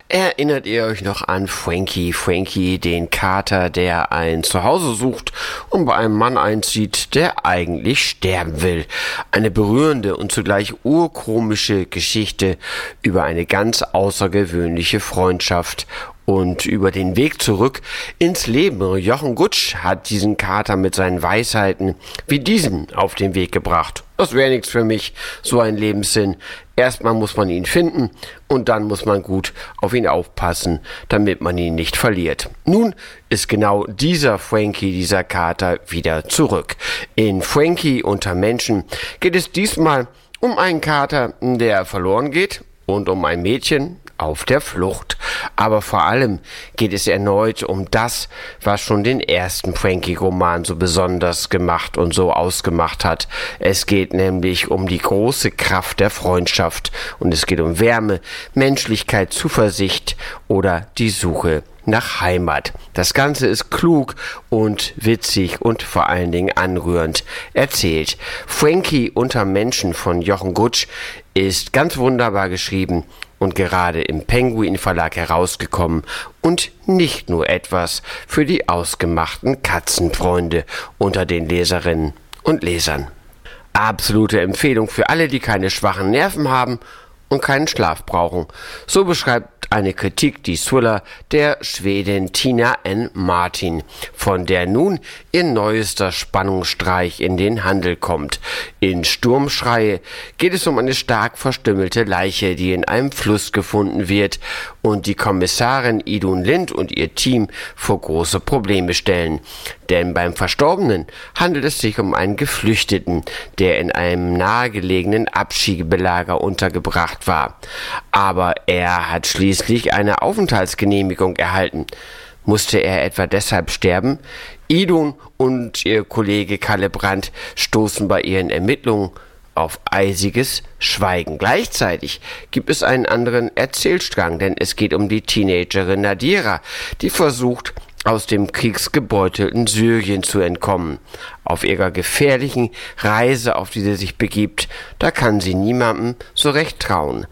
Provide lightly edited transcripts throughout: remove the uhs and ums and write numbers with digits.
Erinnert ihr euch noch an Frankie? Frankie, den Kater, der ein Zuhause sucht und bei einem Mann einzieht, der eigentlich sterben will. Eine berührende und zugleich urkomische Geschichte über eine ganz außergewöhnliche Freundschaft und über den Weg zurück ins Leben. Jochen Gutsch hat diesen Kater mit seinen Weisheiten wie diesen auf den Weg gebracht. Das wäre nichts für mich, so ein Lebenssinn. Erstmal muss man ihn finden und dann muss man gut auf ihn aufpassen, damit man ihn nicht verliert. Nun ist genau dieser Frankie, dieser Kater, wieder zurück. In Frankie unter Menschen geht es diesmal um einen Kater, der verloren geht, und um ein Mädchen auf der Flucht. Aber vor allem geht es erneut um das, was schon den ersten Frankie-Roman so besonders gemacht und so ausgemacht hat. Es geht nämlich um die große Kraft der Freundschaft und es geht um Wärme, Menschlichkeit, Zuversicht oder die Suche nach Heimat. Das Ganze ist klug und witzig und vor allen Dingen anrührend erzählt. Frankie unter Menschen von Jochen Gutsch ist ganz wunderbar geschrieben und gerade im Penguin Verlag herausgekommen und nicht nur etwas für die ausgemachten Katzenfreunde unter den Leserinnen und Lesern. Absolute Empfehlung für alle, die keine schwachen Nerven haben und keinen Schlaf brauchen. So beschreibt eine Kritik die Thriller der Schwedin Tina N. Martin, von der nun ihr neuester Spannungsstreich in den Handel kommt. In Sturmschreie geht es um eine stark verstümmelte Leiche, die in einem Fluss gefunden wird und die Kommissarin Idun Lind und ihr Team vor große Probleme stellen. Denn beim Verstorbenen handelt es sich um einen Geflüchteten, der in einem nahegelegenen Abschiebelager untergebracht war. Aber er hat schließlich eine Aufenthaltsgenehmigung erhalten. Musste er etwa deshalb sterben? Idun und ihr Kollege Kalle Brandt stoßen bei ihren Ermittlungen auf eisiges Schweigen. Gleichzeitig gibt es einen anderen Erzählstrang, denn es geht um die Teenagerin Nadira, die versucht, aus dem kriegsgebeutelten Syrien zu entkommen. Auf ihrer gefährlichen Reise, auf die sie sich begibt, da kann sie niemandem so recht trauen.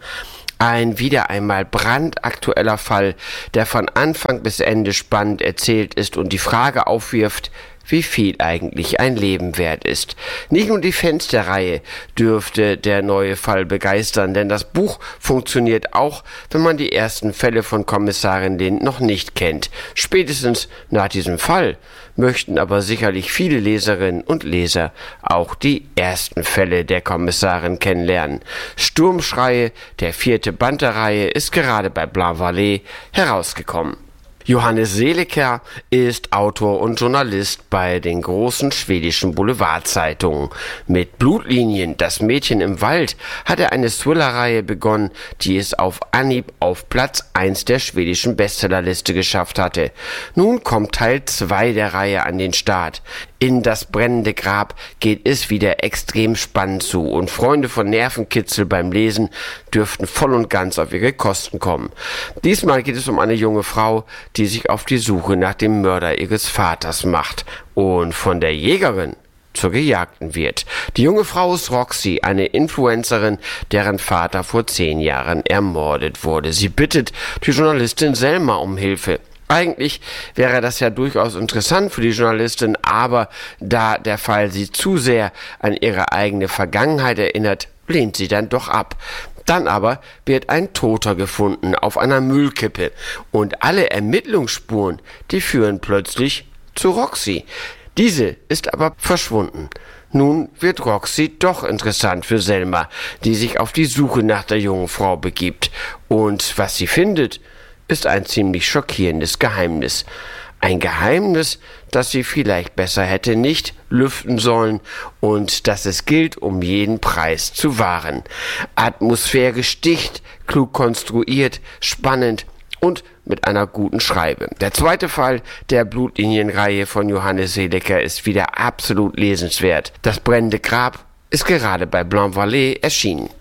Ein wieder einmal brandaktueller Fall, der von Anfang bis Ende spannend erzählt ist und die Frage aufwirft, wie viel eigentlich ein Leben wert ist. Nicht nur die Fans der Reihe dürfte der neue Fall begeistern, denn das Buch funktioniert auch, wenn man die ersten Fälle von Kommissarin Lind noch nicht kennt. Spätestens nach diesem Fall möchten aber sicherlich viele Leserinnen und Leser auch die ersten Fälle der Kommissarin kennenlernen. Sturmschreie, der 4. Band der Reihe, ist gerade bei Blainvallée herausgekommen. Johannes Seleker ist Autor und Journalist bei den großen schwedischen Boulevardzeitungen. Mit Blutlinien, das Mädchen im Wald, hat er eine Thriller-Reihe begonnen, die es auf Anhieb auf Platz 1 der schwedischen Bestsellerliste geschafft hatte. Nun kommt Teil 2 der Reihe an den Start. In das brennende Grab geht es wieder extrem spannend zu und Freunde von Nervenkitzel beim Lesen dürften voll und ganz auf ihre Kosten kommen. Diesmal geht es um eine junge Frau, die sich auf die Suche nach dem Mörder ihres Vaters macht und von der Jägerin zur Gejagten wird. Die junge Frau ist Roxy, eine Influencerin, deren Vater vor 10 Jahren ermordet wurde. Sie bittet die Journalistin Selma um Hilfe. Eigentlich wäre das ja durchaus interessant für die Journalistin, aber da der Fall sie zu sehr an ihre eigene Vergangenheit erinnert, lehnt sie dann doch ab. Dann aber wird ein Toter gefunden auf einer Müllkippe und alle Ermittlungsspuren, die führen plötzlich zu Roxy. Diese ist aber verschwunden. Nun wird Roxy doch interessant für Selma, die sich auf die Suche nach der jungen Frau begibt. Und was sie findet, ist ein ziemlich schockierendes Geheimnis. Ein Geheimnis, das sie vielleicht besser hätte nicht lüften sollen und das es gilt, um jeden Preis zu wahren. Atmosphärisch dicht, klug konstruiert, spannend und mit einer guten Schreibe. Der zweite Fall der Blutlinienreihe von Johannes Seleker ist wieder absolut lesenswert. Das brennende Grab ist gerade bei Blainvallée erschienen.